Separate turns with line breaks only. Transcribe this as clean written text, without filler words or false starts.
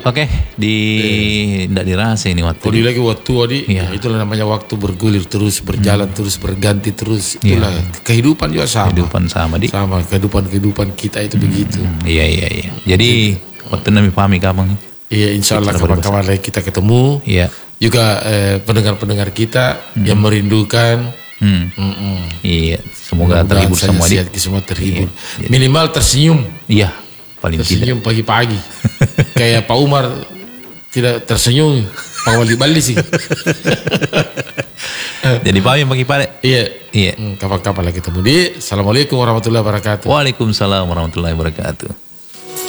Oke, tidak dirasa ini waktu.
Kalau lagi waktu Adi,
Iya.
itulah namanya waktu bergulir terus, berjalan terus, berganti terus. Itulah kehidupan juga sama.
Kehidupan sama di.
Sama kehidupan kita itu begitu.
Iya. Jadi waktu kami pahami kamu.
Iya, insya Allah kawan-kawan lagi kita ketemu.
Iya.
Juga pendengar-pendengar kita yang merindukan.
Iya, semoga terhibur semua di.
Semua terhibur. Minimal tersenyum.
Iya, paling tidak.
Tersenyum pagi-pagi. Kayak Pak Umar tidak tersenyum, Pak Wali Bali sih.
Jadi pahami bagi Pak.
Iya. Kapan-kapan lagi ketemu di. Assalamualaikum warahmatullahi wabarakatuh.
Waalaikumsalam warahmatullahi wabarakatuh.